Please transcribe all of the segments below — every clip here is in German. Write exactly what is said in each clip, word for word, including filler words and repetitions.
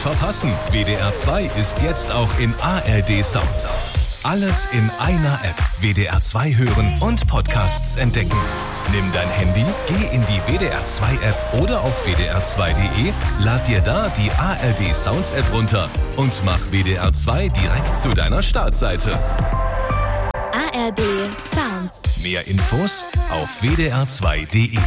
verpassen. W D R zwei ist jetzt auch in A R D Sounds. Alles in einer App. W D R zwei hören und Podcasts entdecken. Nimm dein Handy, geh in die W D R zwei App oder auf w d r zwei punkt d e, lad dir da die A R D Sounds App runter und mach W D R zwei direkt zu deiner Startseite. A R D Sounds. Mehr Infos auf w d r zwei punkt d e.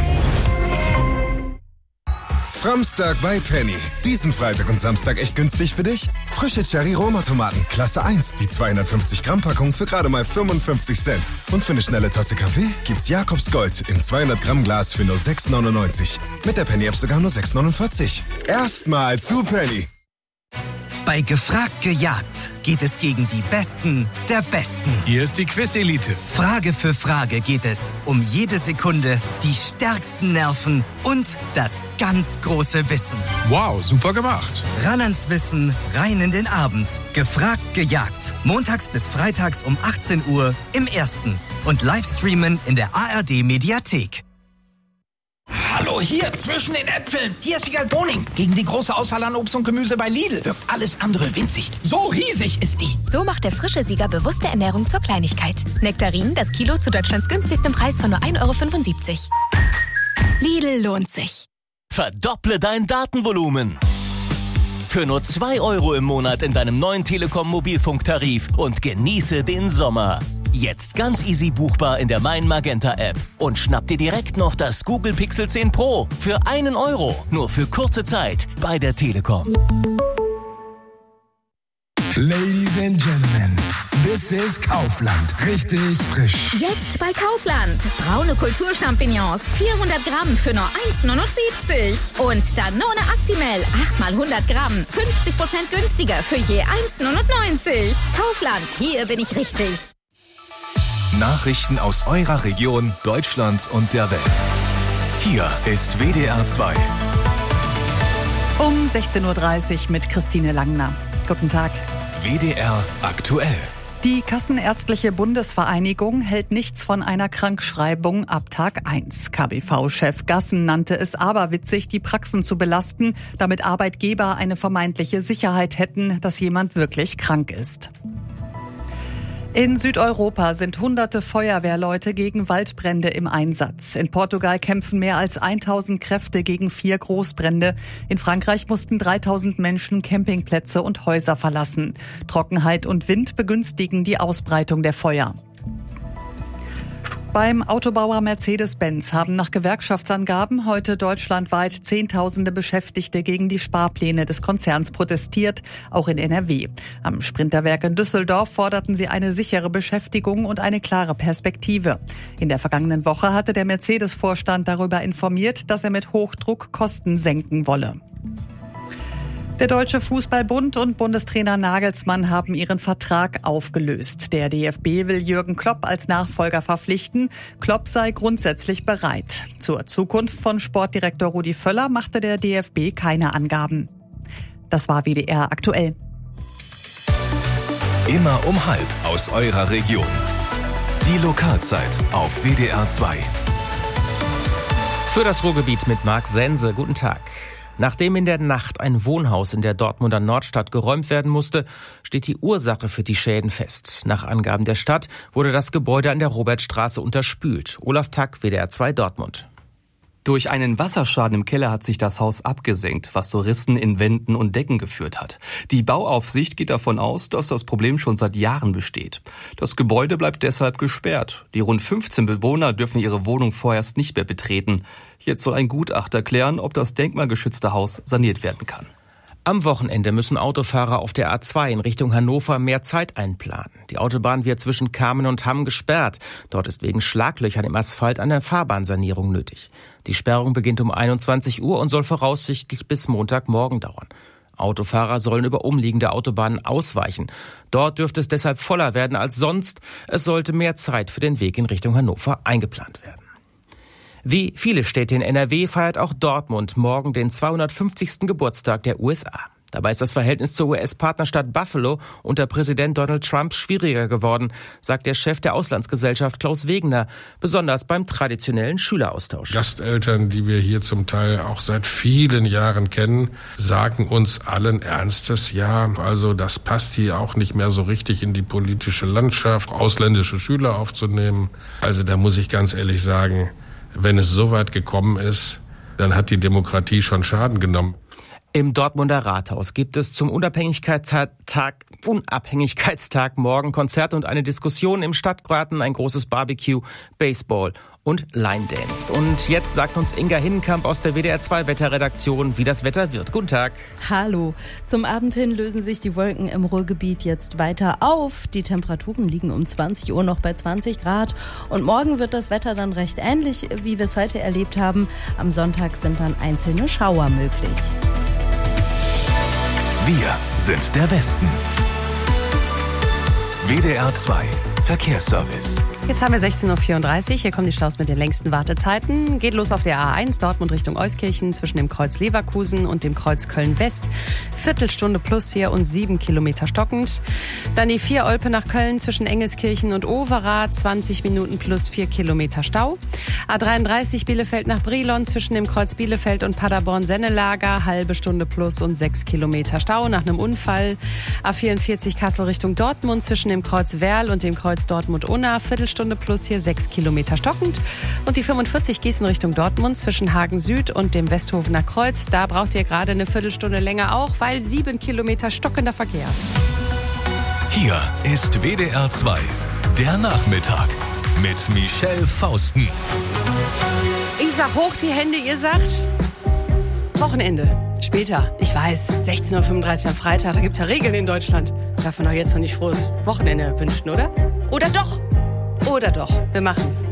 Framstag bei Penny. Diesen Freitag und Samstag echt günstig für dich? Frische Cherry-Roma-Tomaten, Klasse eins, die zweihundertfünfzig Gramm Packung für gerade mal fünfundfünfzig Cent. Und für eine schnelle Tasse Kaffee gibt's Jakobs Gold im zweihundert Gramm Glas für nur sechs neunundneunzig. Mit der Penny-App sogar nur sechs neunundvierzig. Erstmal zu Penny. Bei Gefragt gejagt geht es gegen die Besten der Besten. Hier ist die Quiz-Elite. Frage für Frage geht es um jede Sekunde, die stärksten Nerven und das ganz große Wissen. Wow, super gemacht. Ran ans Wissen, rein in den Abend. Gefragt gejagt. Montags bis freitags um achtzehn Uhr im Ersten. Und Livestreamen in der A R D-Mediathek. Hallo, hier, zwischen den Äpfeln. Hier ist Wiegald Boning. Gegen die große Auswahl an Obst und Gemüse bei Lidl wirkt alles andere winzig. So riesig ist die. So macht der frische Sieger bewusste Ernährung zur Kleinigkeit. Nektarinen, das Kilo zu Deutschlands günstigstem Preis von nur ein Euro fünfundsiebzig. Lidl lohnt sich. Verdopple dein Datenvolumen. Für nur zwei Euro im Monat in deinem neuen Telekom-Mobilfunktarif und genieße den Sommer. Jetzt ganz easy buchbar in der Mein Magenta App. Und schnapp dir direkt noch das Google Pixel zehn Pro für einen Euro. Nur für kurze Zeit bei der Telekom. Ladies and Gentlemen, this is Kaufland. Richtig frisch. Jetzt bei Kaufland. Braune Kulturchampignons, vierhundert Gramm für nur eins neunundsiebzig. Und Danone Actimel, acht mal hundert Gramm, fünfzig Prozent günstiger für je eins neunundneunzig. Kaufland, hier bin ich richtig. Nachrichten aus eurer Region, Deutschland und der Welt. Hier ist W D R zwei. Um sechzehn Uhr dreißig mit Christine Langner. Guten Tag. W D R aktuell. Die Kassenärztliche Bundesvereinigung hält nichts von einer Krankschreibung ab Tag eins. K B V-Chef Gassen nannte es aberwitzig, die Praxen zu belasten, damit Arbeitgeber eine vermeintliche Sicherheit hätten, dass jemand wirklich krank ist. In Südeuropa sind hunderte Feuerwehrleute gegen Waldbrände im Einsatz. In Portugal kämpfen mehr als tausend Kräfte gegen vier Großbrände. In Frankreich mussten dreitausend Menschen Campingplätze und Häuser verlassen. Trockenheit und Wind begünstigen die Ausbreitung der Feuer. Beim Autobauer Mercedes-Benz haben nach Gewerkschaftsangaben heute deutschlandweit Zehntausende Beschäftigte gegen die Sparpläne des Konzerns protestiert, auch in N R W. Am Sprinterwerk in Düsseldorf forderten sie eine sichere Beschäftigung und eine klare Perspektive. In der vergangenen Woche hatte der Mercedes-Vorstand darüber informiert, dass er mit Hochdruck Kosten senken wolle. Der Deutsche Fußballbund und Bundestrainer Nagelsmann haben ihren Vertrag aufgelöst. Der D F B will Jürgen Klopp als Nachfolger verpflichten. Klopp sei grundsätzlich bereit. Zur Zukunft von Sportdirektor Rudi Völler machte der D F B keine Angaben. Das war W D R aktuell. Immer um halb aus eurer Region. Die Lokalzeit auf W D R zwei. Für das Ruhrgebiet mit Marc Sense. Guten Tag. Nachdem in der Nacht ein Wohnhaus in der Dortmunder Nordstadt geräumt werden musste, steht die Ursache für die Schäden fest. Nach Angaben der Stadt wurde das Gebäude an der Robertstraße unterspült. Olaf Tack, W D R zwei Dortmund. Durch einen Wasserschaden im Keller hat sich das Haus abgesenkt, was zu Rissen in Wänden und Decken geführt hat. Die Bauaufsicht geht davon aus, dass das Problem schon seit Jahren besteht. Das Gebäude bleibt deshalb gesperrt. Die rund fünfzehn Bewohner dürfen ihre Wohnung vorerst nicht mehr betreten. Jetzt soll ein Gutachter klären, ob das denkmalgeschützte Haus saniert werden kann. Am Wochenende müssen Autofahrer auf der A zwei in Richtung Hannover mehr Zeit einplanen. Die Autobahn wird zwischen Kamen und Hamm gesperrt. Dort ist wegen Schlaglöchern im Asphalt eine Fahrbahnsanierung nötig. Die Sperrung beginnt um einundzwanzig Uhr und soll voraussichtlich bis Montagmorgen dauern. Autofahrer sollen über umliegende Autobahnen ausweichen. Dort dürfte es deshalb voller werden als sonst. Es sollte mehr Zeit für den Weg in Richtung Hannover eingeplant werden. Wie viele Städte in N R W feiert auch Dortmund morgen den zweihundertfünfzigsten Geburtstag der U S A. Dabei ist das Verhältnis zur U S-Partnerstadt Buffalo unter Präsident Donald Trump schwieriger geworden, sagt der Chef der Auslandsgesellschaft Klaus Wegener, besonders beim traditionellen Schüleraustausch. Gasteltern, die wir hier zum Teil auch seit vielen Jahren kennen, sagen uns allen Ernstes, ja, also das passt hier auch nicht mehr so richtig in die politische Landschaft, ausländische Schüler aufzunehmen. Also da muss ich ganz ehrlich sagen, wenn es so weit gekommen ist, dann hat die Demokratie schon Schaden genommen. Im Dortmunder Rathaus gibt es zum Unabhängigkeitstag, Unabhängigkeitstag morgen Konzerte und eine Diskussion im Stadtgarten, ein großes Barbecue, Baseball und Line Dance. Und jetzt sagt uns Inga Hinnenkamp aus der W D R zwei Wetterredaktion, wie das Wetter wird. Guten Tag. Hallo. Zum Abend hin lösen sich die Wolken im Ruhrgebiet jetzt weiter auf. Die Temperaturen liegen um zwanzig Uhr noch bei zwanzig Grad. Und morgen wird das Wetter dann recht ähnlich, wie wir es heute erlebt haben. Am Sonntag sind dann einzelne Schauer möglich. Wir sind der Westen. W D R zwei Verkehrsservice. Jetzt haben wir sechzehn Uhr vierunddreißig. Hier kommen die Staus mit den längsten Wartezeiten. Geht los auf der A eins Dortmund Richtung Euskirchen zwischen dem Kreuz Leverkusen und dem Kreuz Köln-West. Viertelstunde plus hier und sieben Kilometer stockend. Dann die vier Olpe nach Köln zwischen Engelskirchen und Overath. zwanzig Minuten plus vier Kilometer Stau. A dreiunddreißig Bielefeld nach Brilon zwischen dem Kreuz Bielefeld und Paderborn-Sennelager. Halbe Stunde plus und sechs Kilometer Stau nach einem Unfall. A vierundvierzig Kassel Richtung Dortmund zwischen dem Kreuz Werl und dem Kreuz Dortmund-Unna. Viertelstunde plus hier sechs Kilometer stockend. Und die fünfundvierzig Gießen Richtung Dortmund zwischen Hagen Süd und dem Westhofener Kreuz. Da braucht ihr gerade eine Viertelstunde länger auch, weil sieben Kilometer stockender Verkehr. Hier ist W D R zwei, der Nachmittag mit Michelle Fausten. Ich sag hoch die Hände, ihr sagt Wochenende. Später, ich weiß, sechzehn Uhr fünfunddreißig am Freitag, da gibt's ja Regeln in Deutschland. Darf man doch jetzt noch nicht frohes Wochenende wünschen, oder? Oder doch? Oder doch, wir machen's.